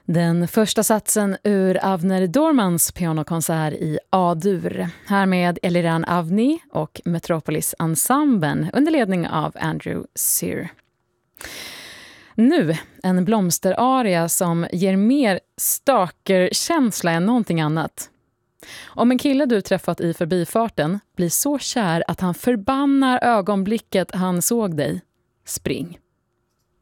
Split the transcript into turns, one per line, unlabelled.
Den första satsen ur Avner Dormans pianokonsert i A-dur. Här med Eliran Avni och Metropolis-ensemblen under ledning av Andrew Cyr. Nu en blomsteraria som ger mer stalker-känsla än någonting annat. Om en kille du träffat i förbifarten blir så kär att han förbannar ögonblicket han såg dig, spring.